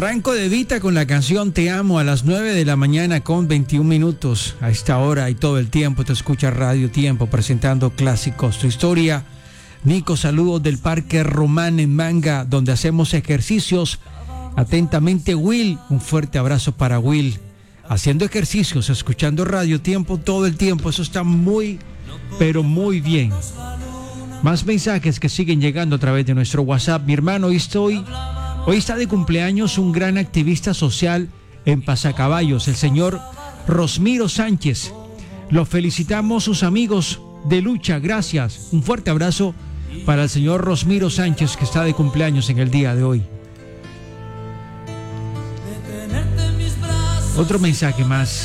Franco De Vita con la canción Te Amo a las 9 de la mañana con 21 minutos. A esta hora y todo el tiempo te escucha Radio Tiempo presentando clásicos. Tu historia. Nico, saludos del Parque Román en Manga, donde hacemos ejercicios. Atentamente, Will. Un fuerte abrazo para Will. Haciendo ejercicios, escuchando Radio Tiempo todo el tiempo. Eso está muy, pero muy bien. Más mensajes que siguen llegando a través de nuestro WhatsApp. Mi hermano, hoy está de cumpleaños un gran activista social en Pasacaballos, el señor Rosmiro Sánchez. Lo felicitamos sus amigos de lucha, gracias. Un fuerte abrazo para el señor Rosmiro Sánchez, que está de cumpleaños en el día de hoy. Otro mensaje más.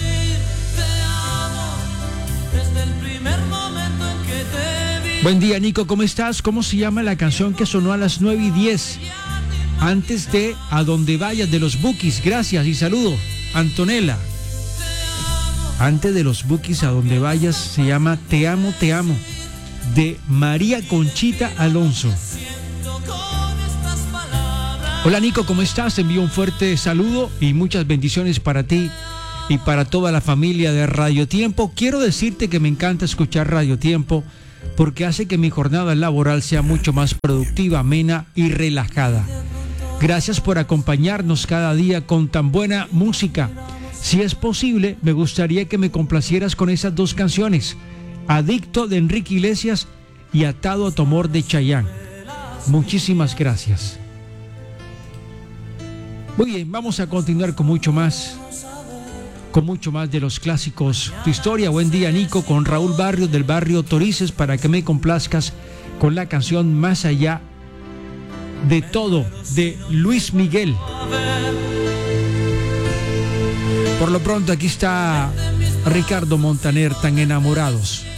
Buen día, Nico, ¿cómo estás? ¿Cómo se llama la canción que sonó a las 9:10? Antes de A Donde Vayas de los Bukis. Gracias y saludo. Antonella. Antes de los Bukis, A Donde Vayas, se llama Te Amo, de María Conchita Alonso. Hola, Nico, ¿cómo estás? Te envío un fuerte saludo y muchas bendiciones para ti y para toda la familia de Radio Tiempo. Quiero decirte que me encanta escuchar Radio Tiempo porque hace que mi jornada laboral sea mucho más productiva, amena y relajada. Gracias por acompañarnos cada día con tan buena música. Si es posible, me gustaría que me complacieras con esas dos canciones, Adicto de Enrique Iglesias y Atado a tu amor de Chayanne. Muchísimas gracias. Muy bien, vamos a continuar con mucho más de los clásicos. Tu historia. Buen día, Nico, con Raúl Barrios del barrio Torices, para que me complazcas con la canción Más allá de todo, de Luis Miguel. Por lo pronto, aquí está Ricardo Montaner, Tan Enamorados.